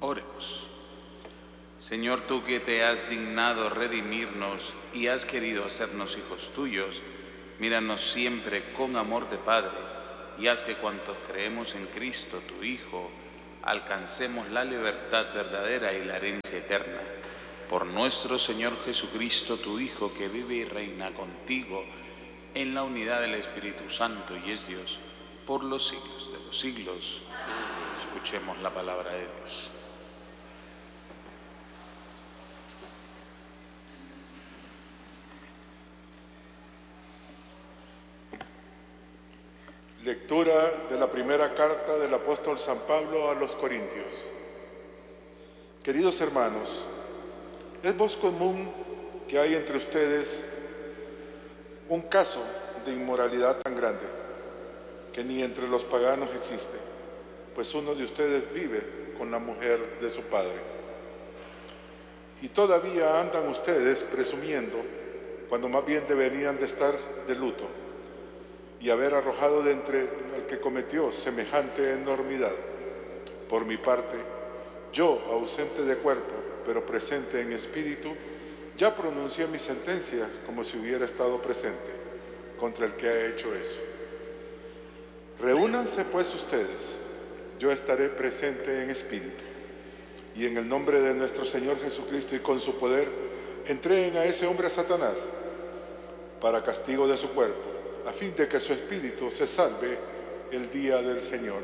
Oremos. Señor, tú que te has dignado redimirnos y has querido hacernos hijos tuyos, míranos siempre con amor de Padre y haz que cuantos creemos en Cristo, tu Hijo, alcancemos la libertad verdadera y la herencia eterna. Por nuestro Señor Jesucristo, tu Hijo, que vive y reina contigo en la unidad del Espíritu Santo y es Dios, por los siglos de los siglos. Escuchemos la palabra de Dios. Lectura de la primera carta del apóstol San Pablo a los Corintios. Queridos hermanos, es voz común que hay entre ustedes un caso de inmoralidad tan grande que ni entre los paganos existe, pues uno de ustedes vive con la mujer de su padre. Y todavía andan ustedes presumiendo, cuando más bien deberían de estar de luto y haber arrojado de entre el que cometió semejante enormidad. Por mi parte, yo, ausente de cuerpo, pero presente en espíritu, ya pronuncié mi sentencia como si hubiera estado presente contra el que ha hecho eso. Reúnanse pues ustedes, yo estaré presente en espíritu, y en el nombre de nuestro Señor Jesucristo y con su poder, entreguen a ese hombre a Satanás para castigo de su cuerpo, a fin de que su espíritu se salve el día del Señor.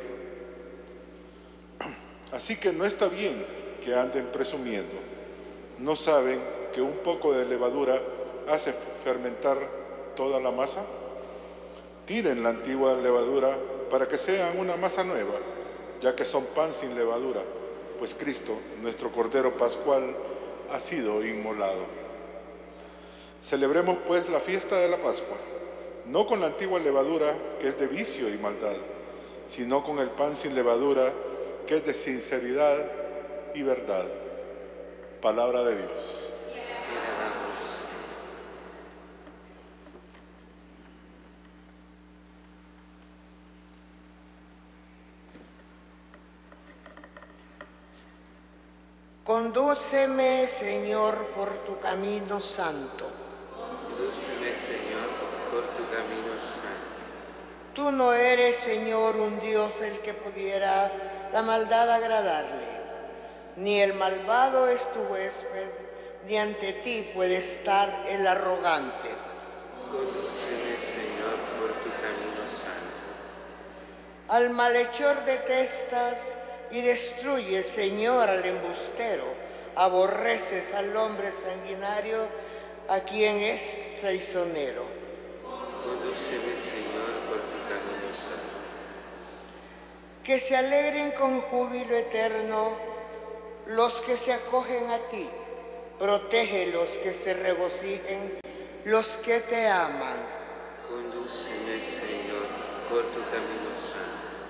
Así que no está bien que anden presumiendo. ¿No saben que un poco de levadura hace fermentar toda la masa? Tiren la antigua levadura para que sean una masa nueva, ya que son pan sin levadura, pues Cristo, nuestro Cordero Pascual, ha sido inmolado. Celebremos pues la fiesta de la Pascua, no con la antigua levadura, que es de vicio y maldad, sino con el pan sin levadura, que es de sinceridad y verdad. Palabra de Dios. Condúceme, Señor, por tu camino santo. Condúceme, Señor, por tu camino santo. Tú no eres, Señor, un Dios el que pudiera la maldad agradarle, ni el malvado es tu huésped, ni ante ti puede estar el arrogante. Condúceme, Señor, por tu camino santo. Al malhechor detestas y destruyes, Señor, al embustero. Aborreces al hombre sanguinario, a quien es traicionero. Condúceme, Señor, por tu camino santo. Que se alegren con júbilo eterno los que se acogen a ti. Protégelos, que se regocijen los que te aman. Condúceme, Señor, por tu camino santo.